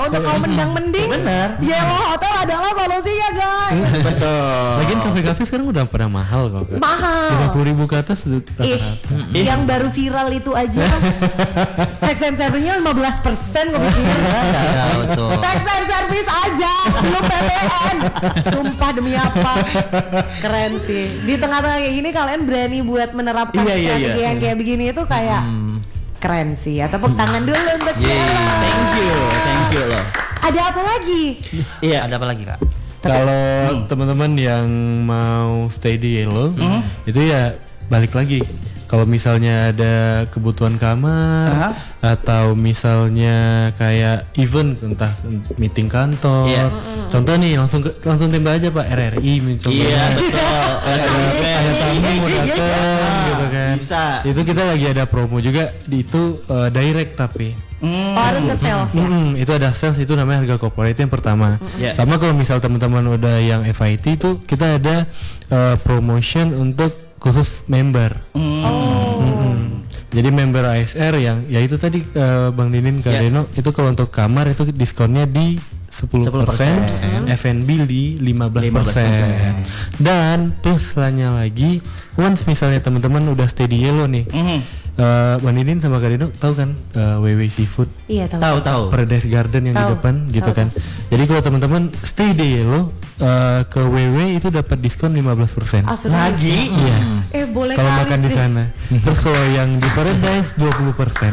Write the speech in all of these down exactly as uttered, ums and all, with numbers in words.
untuk kaum mendang-mending. Bener. Yellow Hotel adalah solusinya guys. Betul. Lagian kafe-kafe sekarang udah pada mahal kok. Mahal. lima puluh ribu ke atas Ih, rata-rata. yang baru viral itu aja tax and service-nya lima belas persen gue pikir. Ya, betul. Tax and service aja, belum P P N. Sumpah demi apa? Keren sih. Di tengah-tengah kayak gini kalian berani buat menerapkan Iya, iya, strategi iya. yang kayak begini itu kayak keren sih. Ya tepuk tangan dulu untuk Yeay. Yellow. Thank you, thank you loh. Ada apa lagi? Iya. Ada apa lagi kak? Kalau teman-teman yang mau stay di Yellow, itu ya balik lagi. Kalau misalnya ada kebutuhan kamar Aha. atau misalnya kayak event entah meeting kantor, Iya. contoh nih langsung ke, langsung tembak aja Pak R R I contohnya. Iya betul. ada ada tamu mau datang gitu kan. Bisa. Itu kita lagi ada promo juga di itu uh, direct tapi. Hmm. Oh, harus ke sales ya? Mm-mm, itu ada sales, itu namanya harga corporate yang pertama. Yeah. Sama kalau misal teman-teman udah yang F I T itu kita ada uh, promotion untuk khusus member. Oh. Mm-mm. Jadi member A S R yang ya itu tadi uh, Bang Dinin Kak Yeah. Reno itu kalau untuk kamar itu diskonnya di sepuluh persen, F and B di lima belas persen. Dan plus lainnya lagi, once misalnya teman-teman udah stay di Yellow nih, Mhm. uh, Bang Dinin sama Kak Reno tahu kan uh, W W Seafood? Iya tahu. Tahu tahu. Paradise Garden yang di Tahu, depan gitu tahu. kan. Jadi kalau teman-teman stay di Yellow uh, ke W W itu dapat diskon lima belas persen. Ah, serius? Lagi? Iya. Eh boleh Kalau kali makan di sih. sana. Terus kalau yang di Paradise dua puluh persen.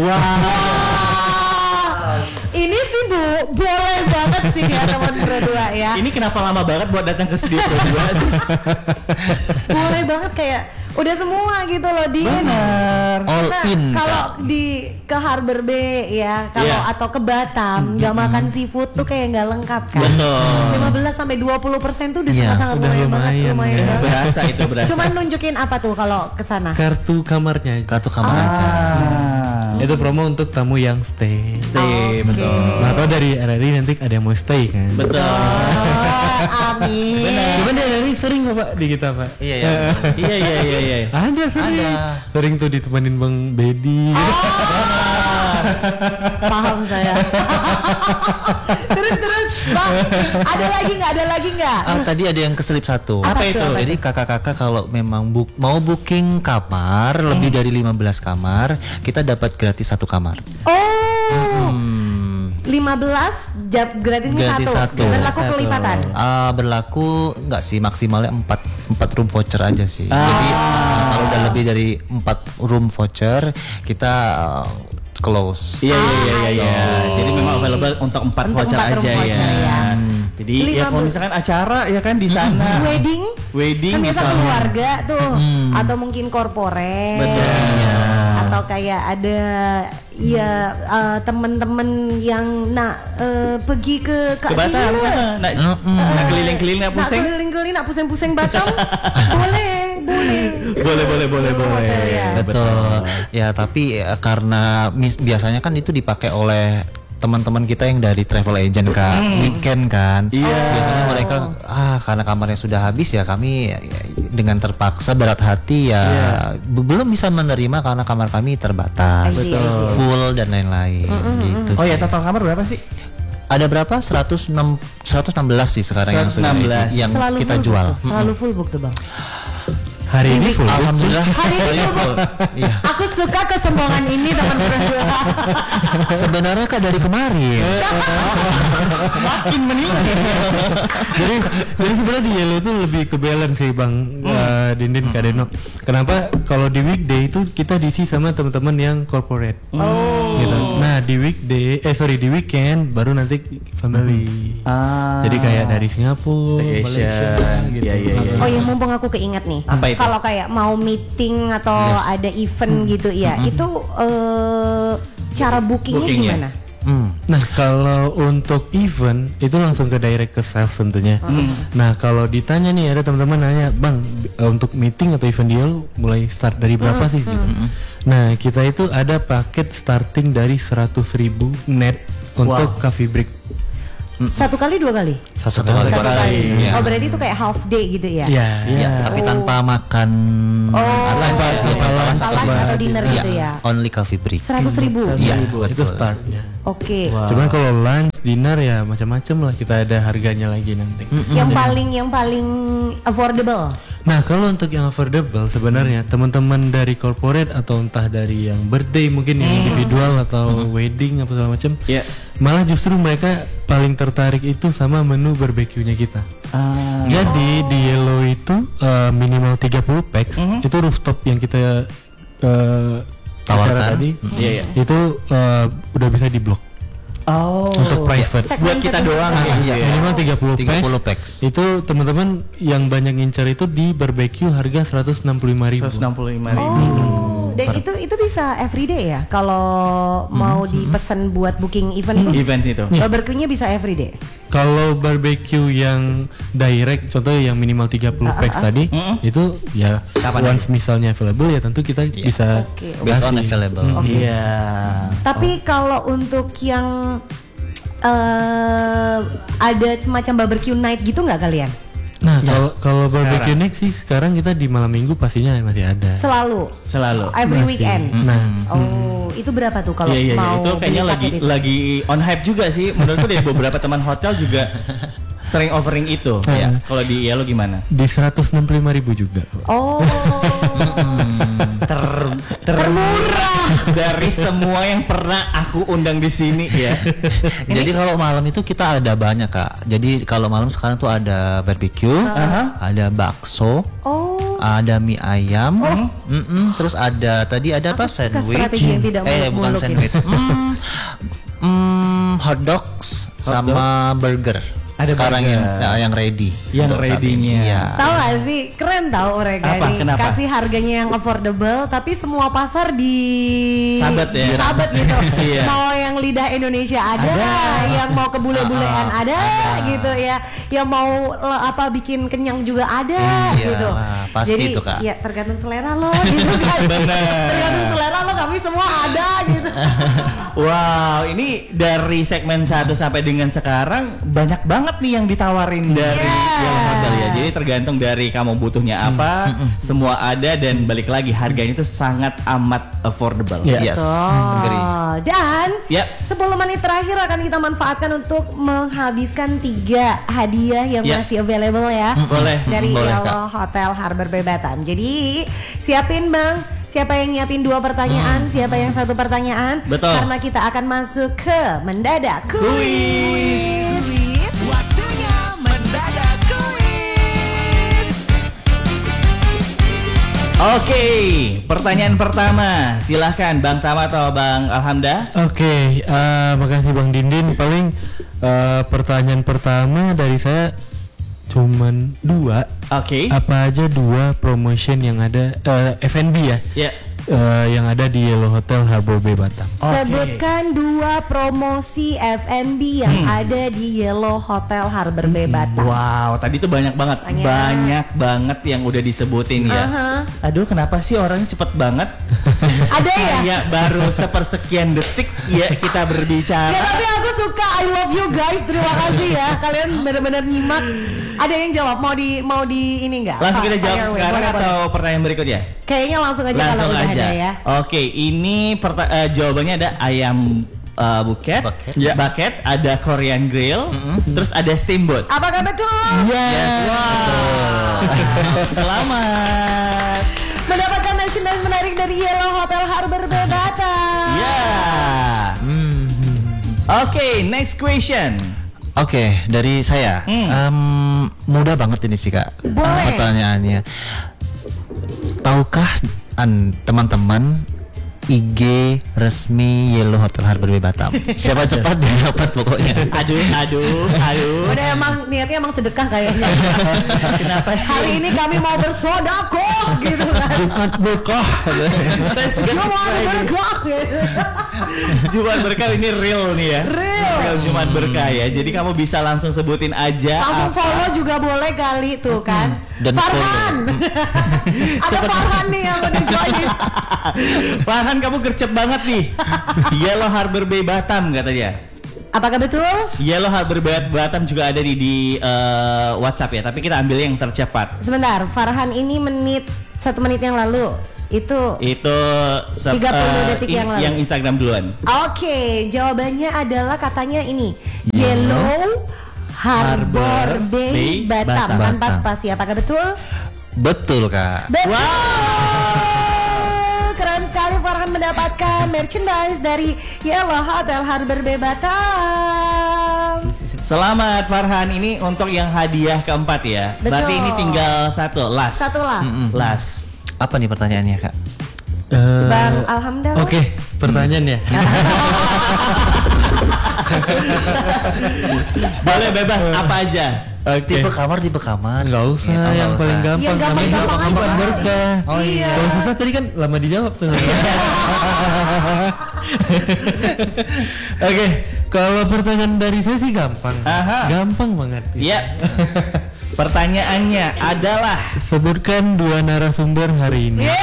Ah, ini sih bu, boleh banget sih ya teman berdua ya. Ini kenapa lama banget buat datang ke studio berdua sih? Boleh banget kayak udah semua gitu loh Din. Bener. All Nah, in kalau kak. di ke Harbor Bay ya, kalau Iya. atau ke Batam nggak makan seafood tuh kayak nggak lengkap kan. Betul. lima belas sampai dua puluh persen tuh udah Iya, sangat udah lumayan banget, lumayan, lumayan ya. banget. Berasa itu berasa. Cuman nunjukin apa tuh kalau ke sana? Kartu kamarnya. Kartu kamar aja. Ah. Itu promo untuk tamu yang stay. Stay, Oke. betul. Nah, atau dari R R I nanti ada yang mau stay kan. Betul. Oh, amin. Cuman di R R I sering kok Pak di kita Pak. Iya ya. Iya iya iya iya. Ada sering. Ada. Sering tuh ditemenin Bang Dedi gitu. Paham saya. terus terus bang, ada lagi nggak? Ada lagi nggak? Ah, tadi ada yang keselip satu. Apa itu? Jadi kakak-kakak kalau memang bu- mau booking kamar lebih dari lima belas kamar, kita dapat gratis satu kamar. Oh, Hmm. lima belas jab gratisnya Gratis satu. satu. Berlaku Satu. kelipatan. Ah, berlaku enggak sih, maksimalnya empat empat room voucher aja sih. Ah. Jadi ah, kalau udah lebih dari empat room voucher kita ah, close. Iya iya iya iya. I see. Jadi memang available untuk empat Untuk voucher empat room aja voucher, ya. ya. Jadi ya Lima kalau belas. misalkan acara ya kan di sana. Wedding, Wedding kan biasa misalnya. keluarga tuh, atau mungkin corporate, Betul. atau kayak ada ya eh, temen-temen yang nak eh, pergi ke Ke Kak Batam. Sini lah. ah, Nak Mm-mm. nak keliling-keliling nak Nak pusing. keliling-keliling, nak pusing-pusing Batam, boleh, boleh. Boleh boleh boleh Room boleh. hotel ya. Betul. Ya, tapi eh, karena mis- biasanya kan itu dipakai oleh teman-teman kita yang dari travel agent kak, weekend kan. Iya. Biasanya mereka ah karena kamarnya sudah habis ya kami ya, dengan terpaksa berat hati ya be- belum bisa menerima karena kamar kami terbatas, I see, I see. full dan lain-lain gitu. Oh sih. ya total kamar berapa sih? Ada berapa? seratus enam seratus enam belas sih sekarang yang sudah seratus enam belas. yang Selalu kita full jual. book tuh, selalu full book tuh bang. Hari ini full. Alhamdulillah. Hari ini full book. Iya. Aku suka kesombongan ini teman berdua. Sebenarnya kak dari kemarin. Makin meningkat. jadi jadi sebenarnya di Yellow itu lebih ke balance sih Bang uh, Dindin Kak Deno. Kenapa kalau di weekday itu kita diisi sama teman-teman yang corporate. Oh. Gitu. Nah di weekday eh sorry di weekend baru nanti family. Ah. Jadi kayak dari Singapura, Staycation. Malaysia gitu. Iya, iya, iya. Oh ya mumpung aku keinget nih. Apa itu? Kalau kayak mau meeting atau Yes. ada event gitu ya, itu eh, cara bookingnya Bookingnya. gimana? Hmm. Nah kalau untuk event itu langsung ke direct ke sales tentunya. Nah kalau ditanya nih ada teman-teman nanya, Bang eh, untuk meeting atau event deal mulai start dari berapa sih? Gitu. Nah kita itu ada paket starting dari seratus ribu net untuk Wow. coffee break. Satu kali dua kali? Satu, kali. kali. Satu kali. Iya. Oh berarti itu kayak half day gitu ya? Iya. Iya, tapi tanpa makan Oh, tanpa iya, ya, tanpa iya. lunch, Tanpa lunch atau dinner Iya, gitu ya? only coffee break. Seratus ribu? Iya, Itu betul. startnya. Oke. Cuman kalau lunch, dinner ya macam-macam lah, kita ada harganya lagi nanti. Yang paling yang paling affordable? Nah kalau untuk yang affordable sebenarnya teman-teman dari corporate atau entah dari yang birthday mungkin yang individual atau wedding apa segala macam, Iya. malah justru mereka paling tertarik itu sama menu barbeque-nya kita. Ah. Jadi di Yellow itu eh, minimal tiga puluh packs itu rooftop yang kita eh, Tawarkan. acara tadi, Iya, iya. itu eh, udah bisa di blok Oh. untuk private. Segmented Buat kita untuk- doang ya. Iya. Minimal tiga puluh tiga puluh packs. packs. Itu teman-teman yang banyak ngincar itu di barbecue harga seratus enam puluh lima ribu. seratus enam puluh lima ribu. Oh, dan itu itu bisa everyday ya? Kalau mau dipesan buat booking event itu? Event itu. Barbecue-nya bisa everyday? Kalau barbecue yang direct, contohnya yang minimal tiga puluh packs tadi, Mm-mm. itu ya Kapan once misalnya available ya tentu kita bisa Oke, Based on kasih. available. Iya. Tapi kalau untuk yang eh ada semacam barbecue night gitu nggak kalian? Nah, kalau kalau barbecue Sekarang. next sih sekarang kita di malam minggu pastinya masih ada. Selalu? Selalu. Every Masih. weekend? Nah, Oh, itu berapa tuh kalau Iya iya iya. mau Itu kayaknya beli lagi paket itu? lagi on hype juga sih. Menurutku dari beberapa teman hotel juga sering offering itu. Iya. Kalau di Yellow gimana? di seratus enam puluh lima ribu juga. Oh, Ter termurah dari semua yang pernah aku undang di sini ya. Jadi kalau malam itu kita ada banyak Kak. Jadi kalau malam sekarang tuh ada barbecue, Aha. ada bakso, oh, ada mie ayam, mm-mm, terus ada tadi ada apa suka sandwich? strategi yang tidak eh bukan muluk-muluk sandwich, mm, mm, hot dogs sama burger. Ada sekarang burger. yang ya, yang ready. Yang untuk saat ini. ready-nya. Iya. tahu gak sih keren tau mereka Apa? nih Kenapa? kasih harganya yang affordable tapi semua pasar di Sahabat ya? sahabat gitu. Iya. Mau yang lidah Indonesia ada, yang mau ke bule-bulean Ah, ada, ada. gitu ya, yang mau le- apa bikin kenyang juga ada Iya gitu. lah, pasti Jadi itu, Kak. ya tergantung selera lo gitu kan. Bener. Tergantung selera lo, kami semua ada gitu. Wow, ini dari segmen satu sampai dengan sekarang banyak banget nih yang ditawarin dari Yes. Yellow Hotel ya. Jadi tergantung dari kamu butuhnya apa, semua ada dan balik lagi harganya itu sangat amat affordable. Iya. Yes. Oh, Agree. dan Yap. sepuluh menit terakhir akan kita manfaatkan untuk menghabiskan tiga hadiah yang Yap. masih available ya. Boleh. Dari Boleh, Yellow Hotel Harbor Bay Batam. Jadi siapin Bang, siapa yang nyiapin dua pertanyaan, siapa yang satu pertanyaan. Betul. Karena kita akan masuk ke mendadak kuis. Waktunya mendadak kuis. Oke, pertanyaan pertama, silahkan Bang Tama atau Bang Alhamda. Oke, eh, makasih Bang Dindin. Paling eh, pertanyaan pertama dari saya cuman dua. Oke. Apa aja dua promotion yang ada eh, F and B ya? Ya. Eh, yang ada di Yellow Hotel Harbor Bay Batam. Oke. Sebutkan dua promosi F and B yang ada di Yellow Hotel Harbor Bay Batam. Wow, tadi tuh banyak banget, Banyak. banyak banget yang udah disebutin ya. Aha. Aduh, kenapa sih orangnya cepet banget? Ada ya? Ya baru sepersekian detik ya kita berbicara. Ya tapi aku suka, I love you guys, terima kasih ya, kalian benar-benar nyimak. Ada yang jawab, mau di mau di ini enggak? Langsung kita jawab sekarang atau pertanyaan berikutnya? Kayaknya langsung aja Langsung kalau udah aja. ada ya. Oke, ini perta- eh, jawabannya ada ayam uh, buket, Bucket. ya. bucket, ada Korean grill, terus ada steamboat. Apakah betul? Yes, wow. Selamat. Mendapatkan merchandise menarik dari Yellow Hotel Harbor Bay Batam. Ya. Oke, next question. Oke, dari saya Hmm. Em, mudah banget ini sih Kak. Boleh. Pertanyaannya, tahukah an teman-teman I G resmi Yellow Hotel Harbor Bay Batam? Siapa cepat dia dapat pokoknya. Aduh, aduh, aduh. Udah emang niatnya emang sedekah kayaknya. Kenapa sih? Hari ini kami mau bersodakoh gitu kan. Jumat berkah. Jumat berkah gitu. Jumat berkah ini real nih ya. Real. Jumat berkah ya. Jadi kamu bisa langsung sebutin aja. Langsung apa- follow juga boleh kali tuh kan. Dan Farhan. Ada Farhan nih yang udah join. Farhan, kamu gercep banget nih. Yellow Harbor Bay Batam katanya. Apakah betul? Yellow Harbor Batam juga ada di di uh, WhatsApp ya, tapi kita ambil yang tercepat. Sebentar, Farhan ini menit satu menit yang lalu itu Itu sep- tiga puluh uh, detik in- yang lalu. yang Instagram duluan. Oke, jawabannya adalah katanya ini Yellow Harbor Harbor Bay Bay Batam, Batam. tanpa spasi. Apakah betul? Betul Kak. Betul. Keren sekali Farhan mendapatkan merchandise dari Yellow Hotel Harbor Bay Batam. Selamat Farhan, ini untuk yang hadiah keempat ya. Betul. Berarti ini tinggal satu, last. Satu las. Last. Apa nih pertanyaannya Kak? Eh, Bang Alhamdulillah. Oke, pertanyaan ya. Boleh bebas apa aja. Oke. Tipe kamar, tipe kamar. Enggak usah, Gitu, yang nggak paling usah. gampang. Yang gampang-gampang Namanya aja. gampang berkah. Oh iya. Kalau susah tadi kan lama dijawab tuh. Oke, kalau pertanyaan dari saya sih gampang. Aha. Gampang banget. Iya. Pertanyaannya adalah Sebutkan dua narasumber hari ini.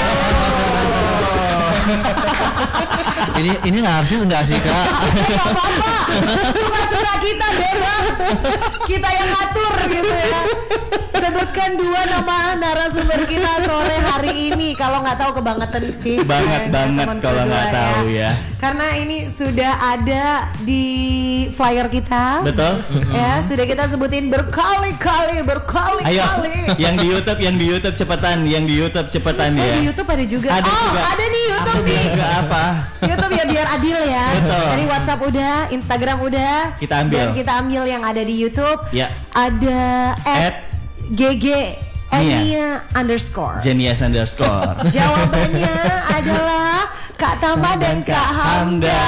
Ini ini narsis enggak sih Kak? Gak apa-apa. Suka-suka kita bebas. Kita yang ngatur gitu ya. Sebutkan dua nama narasumber kita sore hari ini. Kalau nggak tahu kebangetan sih. Banget Nah, banget teman kalau berdua nggak tahu ya. Karena ini sudah ada di flyer kita. Betul? Ya, sudah kita sebutin berkali-kali, Ayo, berkali-kali. yang di YouTube, yang di YouTube cepetan, yang di YouTube cepetan Oh, ya. di YouTube ada juga. Ada oh, juga. ada di YouTube Ada nih. juga apa? YouTube ya biar adil ya. Betul. Dari WhatsApp udah, Instagram udah. Kita ambil. Dan kita ambil yang ada di YouTube. Ya. Ada At at G G Enia underscore. Genius underscore. Jawabannya adalah Kak Tama dan Kak Hamda.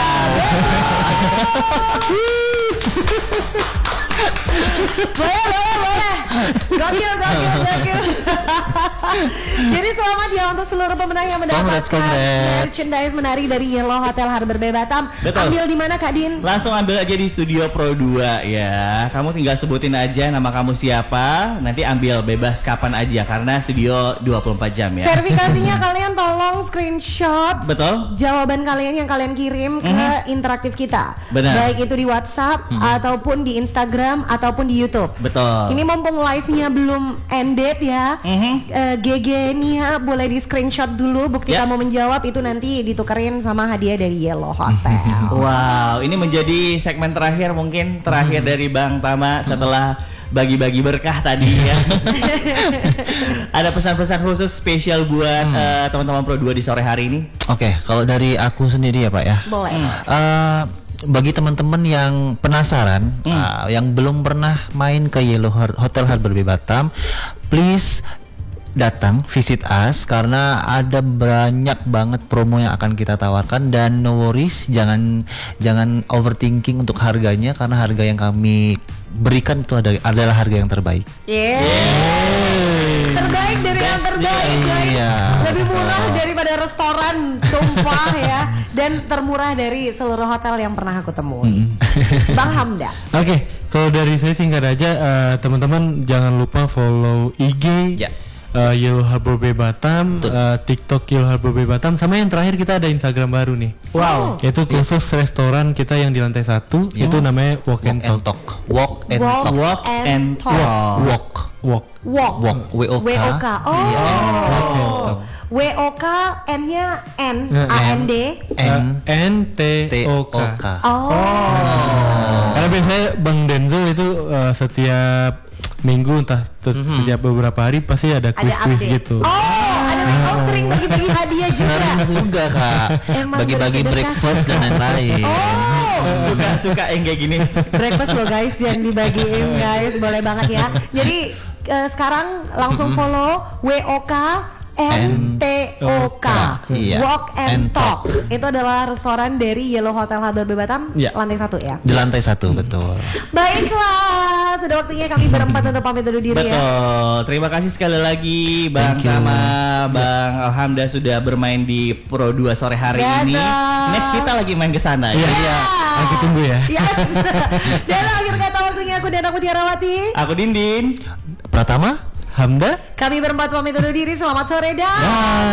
Boleh, boleh, boleh. Gokil, gokil, gokil. Jadi selamat ya untuk seluruh pemenang yang mendapatkan Congrats, congrats. merchandise menarik dari Yellow Hotel Harbor Bay Batam. Betul. Ambil di mana Kak Din? Langsung ambil aja di Studio Pro dua ya. Kamu tinggal sebutin aja nama kamu siapa, nanti ambil bebas kapan aja karena studio dua puluh empat jam ya. Verifikasinya kalian tolong screenshot Betul? jawaban kalian yang kalian kirim ke interaktif kita. Benar. Baik itu di WhatsApp ataupun di Instagram ataupun di YouTube. Betul. Ini mumpung live-nya belum ended ya. Mhm. eh, G G Nia boleh di screenshot dulu bukti Ya. kamu menjawab, itu nanti ditukerin sama hadiah dari Yellow Hotel. Wow, ini menjadi segmen terakhir mungkin terakhir dari Bang Tama setelah bagi-bagi berkah tadi ya. Ada pesan-pesan khusus spesial buat eh, teman-teman Pro dua di sore hari ini? Oke, kalau dari aku sendiri ya Pak ya. Boleh. Eh, bagi teman-teman yang penasaran, uh, yang belum pernah main ke Yellow Har- Hotel Harbor Bay Batam, please datang visit us karena ada banyak banget promo yang akan kita tawarkan, dan no worries, jangan jangan overthinking untuk harganya karena harga yang kami berikan itu ada- adalah harga yang terbaik. Yeah. Terbaik dari yang Best terbaik deal. guys. Iya, Lebih betul. murah daripada restoran, sumpah ya. Dan termurah dari seluruh hotel yang pernah aku temui. Bang Hamda. Oke, kalau dari saya singkat aja, eh, teman-teman jangan lupa follow I G Ya. eh, Yellow Harbor Bay Batam, eh, TikTok Yellow Harbor Bay Batam, sama yang terakhir kita ada Instagram baru nih. Wow. Itu khusus restoran kita yang di lantai satu, itu namanya Walk and Walk and Talk. talk, walk and Walk talk, Walk and and talk. walk, Walk. Walk. walk, W O K. W O K. Oh. Iya. Walk and Talk. W O K N-nya N, Eh, A N D. N Eh, N T T O O K. K. Oh. Karena biasanya Bang Denzel itu eh, setiap minggu entah ter- setiap beberapa hari pasti ada Ada quiz-quiz update. gitu. Oh, ada oh, sering bagi-bagi hadiah juga. Sering juga Kak, Emang bagi-bagi bersedekah. breakfast dan lain-lain. Oh. Suka-suka yang kayak gini. Breakfast loh guys yang dibagiin guys, boleh banget ya. Jadi eh, sekarang langsung follow W O K N T O K, Iya. Walk and And Talk. Talk. Itu adalah restoran dari Yellow Hotel Harbor Bay Batam, Iya. lantai satu ya. Di lantai satu, betul. Baiklah, sudah waktunya kami berempat untuk pamit undur diri ya. Betul. Terima kasih sekali lagi Bang Thank you. Tama, Bang Alhamda sudah bermain di Pro dua sore hari ini. Dadah. Next kita lagi main ke sana ya. Iya. Aku tunggu ya. Yes. Dan akhir kata waktunya aku dan aku Tiarawati. Aku Dindin. Pratama, Hamda. Kami berempat pamit undur diri. Selamat sore dan